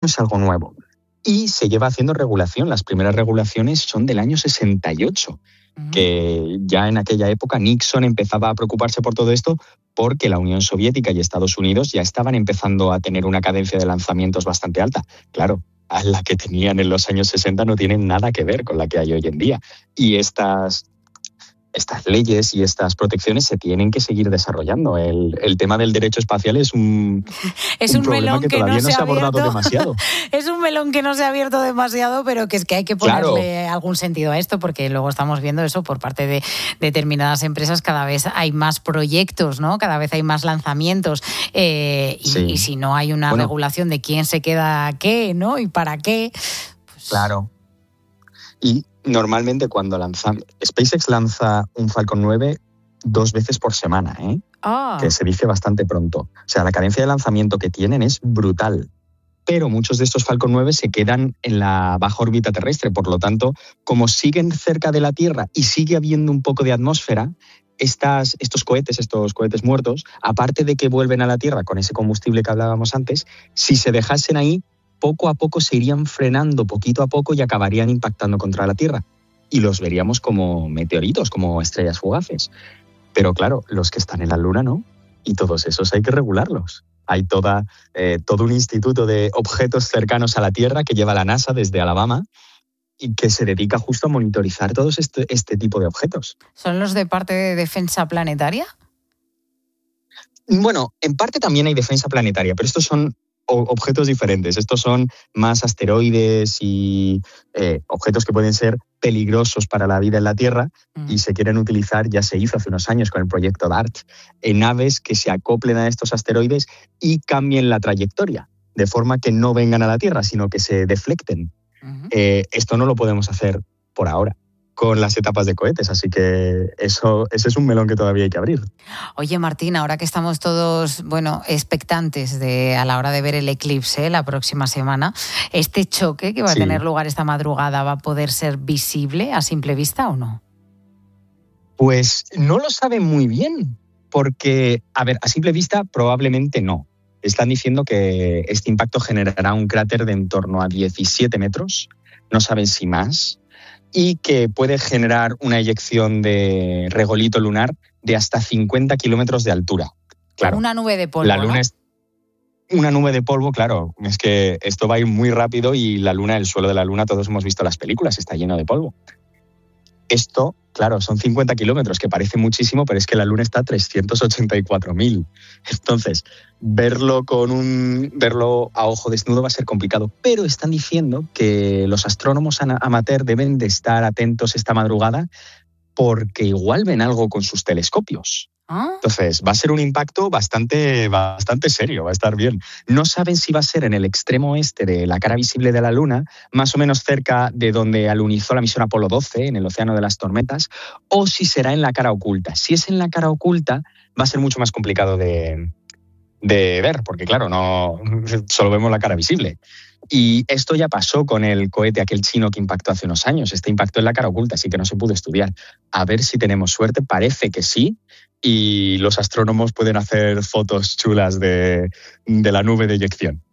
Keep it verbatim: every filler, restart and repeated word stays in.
es algo nuevo. Y se lleva haciendo regulación. Las primeras regulaciones son del año sesenta y ocho, uh-huh. que ya en aquella época Nixon empezaba a preocuparse por todo esto porque la Unión Soviética y Estados Unidos ya estaban empezando a tener una cadencia de lanzamientos bastante alta. Claro, a la que tenían en los años sesenta no tienen nada que ver con la que hay hoy en día. Y estas... Estas leyes y estas protecciones se tienen que seguir desarrollando. El, el tema del derecho espacial es un, es un, un problema melón que, que todavía no no se se ha abordado abierto. demasiado. Es un melón que no se ha abierto demasiado, pero que es que hay que ponerle claro. algún sentido a esto, porque luego estamos viendo eso por parte de determinadas empresas. Cada vez hay más proyectos, ¿no? Cada vez hay más lanzamientos. Eh, y, sí. y si no hay una bueno, regulación de quién se queda qué, ¿no? Y para qué. Pues... Claro. Y normalmente cuando lanza... SpaceX lanza un Falcon nueve dos veces por semana, ¿eh? Oh. Que se dice bastante pronto. O sea, la cadencia de lanzamiento que tienen es brutal. Pero muchos de estos Falcon nueve se quedan en la baja órbita terrestre. Por lo tanto, como siguen cerca de la Tierra y sigue habiendo un poco de atmósfera, estas, estos cohetes, estos cohetes muertos, aparte de que vuelven a la Tierra con ese combustible que hablábamos antes, si se dejasen ahí, poco a poco se irían frenando poquito a poco y acabarían impactando contra la Tierra. Y los veríamos como meteoritos, como estrellas fugaces. Pero claro, los que están en la Luna no. Y todos esos hay que regularlos. Hay toda, eh, todo un instituto de objetos cercanos a la Tierra que lleva la NASA desde Alabama y que se dedica justo a monitorizar todos este, este tipo de objetos. ¿Son los de parte de defensa planetaria? Bueno, en parte también hay defensa planetaria, pero estos son objetos diferentes. Estos son más asteroides y eh, objetos que pueden ser peligrosos para la vida en la Tierra mm. y se quieren utilizar, ya se hizo hace unos años con el proyecto DART, en naves que se acoplen a estos asteroides y cambien la trayectoria, de forma que no vengan a la Tierra, sino que se deflecten. Uh-huh. Eh, esto no lo podemos hacer por ahora con las etapas de cohetes, así que eso, ese es un melón que todavía hay que abrir. Oye, Martín, ahora que estamos todos, bueno, expectantes de a la hora de ver el eclipse la próxima semana, ¿este choque que va sí. a tener lugar esta madrugada va a poder ser visible a simple vista o no? Pues no lo saben muy bien, porque, a ver, a simple vista probablemente no. Están diciendo que este impacto generará un cráter de en torno a diecisiete metros, no saben si más, y que puede generar una eyección de regolito lunar de hasta cincuenta kilómetros de altura. Claro, una nube de polvo, la luna ¿no? es una nube de polvo, claro. Es que esto va a ir muy rápido y la luna, el suelo de la luna, todos hemos visto las películas, está lleno de polvo. Esto, claro, son cincuenta kilómetros, que parece muchísimo, pero es que la Luna está a trescientos ochenta y cuatro mil. Entonces, verlo, con un, verlo a ojo desnudo va a ser complicado. Pero están diciendo que los astrónomos amateur deben de estar atentos esta madrugada porque igual ven algo con sus telescopios. Entonces, va a ser un impacto bastante, bastante serio, va a estar bien. No saben si va a ser en el extremo oeste de la cara visible de la Luna, más o menos cerca de donde alunizó la misión Apolo doce, en el Océano de las Tormentas, o si será en la cara oculta. Si es en la cara oculta, va a ser mucho más complicado de, de ver, porque claro, no solo vemos la cara visible. Y esto ya pasó con el cohete aquel chino que impactó hace unos años. Este impactó en la cara oculta, así que no se pudo estudiar. A ver si tenemos suerte, parece que sí, y los astrónomos pueden hacer fotos chulas de, de la nube de eyección.